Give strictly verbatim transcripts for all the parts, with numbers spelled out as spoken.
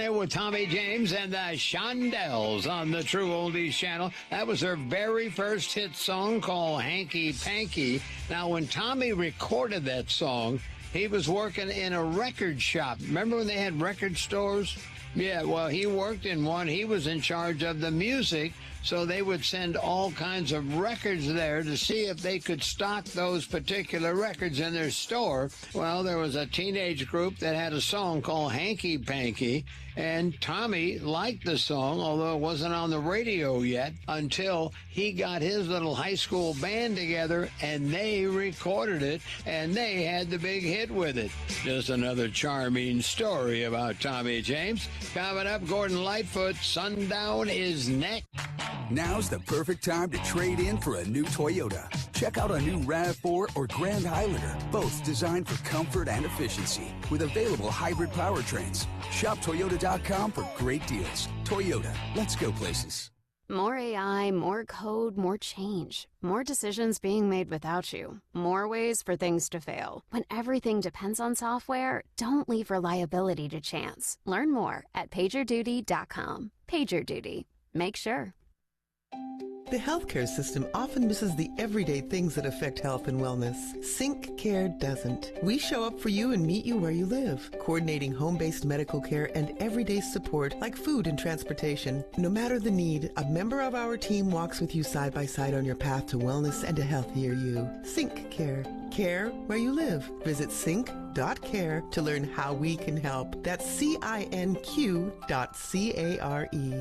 With Tommy James and the Shondells on the True Oldies channel. That was their very first hit song called Hanky Panky. Now, when Tommy recorded that song, he was working in a record shop. Remember when they had record stores? Yeah, well, he worked in one. He was in charge of the music, so they would send all kinds of records there to see if they could stock those particular records in their store. Well, there was a teenage group that had a song called Hanky Panky, and Tommy liked the song, although it wasn't on the radio yet, until he got his little high school band together, and they recorded it, and they had the big hit with it. Just another charming story about Tommy James. Coming up, Gordon Lightfoot, Sundown is next. Now's the perfect time to trade in for a new Toyota. Check out our new RAV four or Grand Highlander, both designed for comfort and efficiency, with available hybrid powertrains. Shop Toyota dot com for great deals. Toyota, let's go places. More A I, more code, more change. More decisions being made without you. More ways for things to fail. When everything depends on software, don't leave reliability to chance. Learn more at pagerduty dot com. PagerDuty. Make sure. The healthcare system often misses the everyday things that affect health and wellness. Sync Care doesn't. We show up for you and meet you where you live, coordinating home-based medical care and everyday support like food and transportation. No matter the need, a member of our team walks with you side by side on your path to wellness and a healthier you. Sync Care. Care where you live. Visit sync dot care to learn how we can help. That's C I N Q dot C A R E.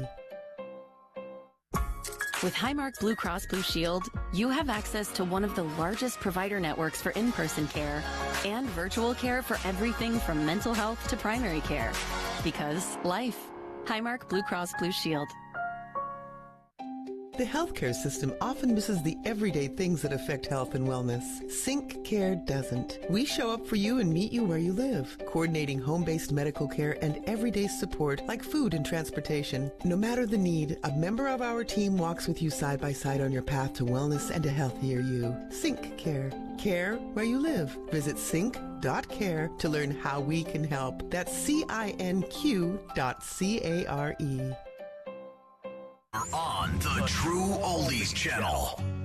With Highmark Blue Cross Blue Shield, you have access to one of the largest provider networks for in-person care and virtual care for everything from mental health to primary care. Because life. Highmark Blue Cross Blue Shield. The healthcare system often misses the everyday things that affect health and wellness. Sync Care doesn't. We show up for you and meet you where you live, coordinating home-based medical care and everyday support like food and transportation. No matter the need, a member of our team walks with you side by side on your path to wellness and a healthier you. Sync Care. Care where you live. Visit sync dot care to learn how we can help. That's C I N Q dot C A R E. On the True Oldies channel.